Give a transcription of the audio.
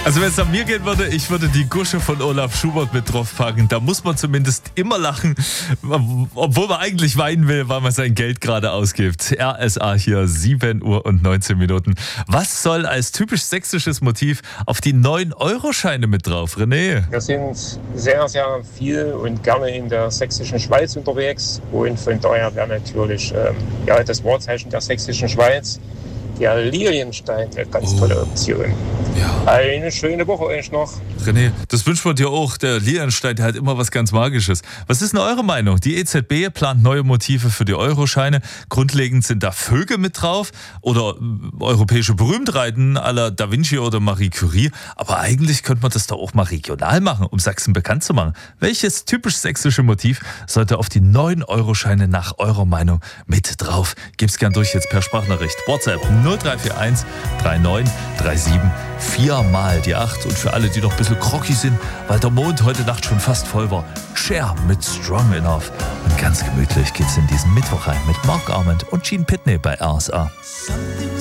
Also wenn es an mir gehen würde, ich würde die Gusche von Olaf Schubert mit draufpacken. Da muss man zumindest immer lachen, obwohl man eigentlich weinen will, weil man sein Geld gerade ausgibt. RSA hier, 7 Uhr und 19 Minuten. Was soll als typisch sächsisches Motiv auf die 9-Euro-Scheine mit drauf, René? Wir sind sehr, sehr viel und gerne in der sächsischen Schweiz unterwegs. Und von daher wäre natürlich das Wahrzeichen der sächsischen Schweiz, der Lilienstein, eine ganz tolle Option. Ja. Eine schöne Woche euch noch. René, das wünscht man dir auch. Der Lilienstein, der hat immer was ganz Magisches. Was ist denn eure Meinung? Die EZB plant neue Motive für die Euroscheine. Grundlegend sind da Vögel mit drauf oder europäische Berühmtheiten à la Da Vinci oder Marie Curie. Aber eigentlich könnte man das doch auch mal regional machen, um Sachsen bekannt zu machen. Welches typisch sächsische Motiv sollte auf die 9-Euro-Scheine nach eurer Meinung mit drauf? Gib's gern durch jetzt per Sprachnachricht. WhatsApp 0341 39 37 4 mal die 8. Und für alle, die noch ein bisschen groggy sind, weil der Mond heute Nacht schon fast voll war, Cher mit Strong Enough. Und ganz gemütlich geht's in diesen Mittwoch rein mit Mark Arment und Gene Pitney bei RSA.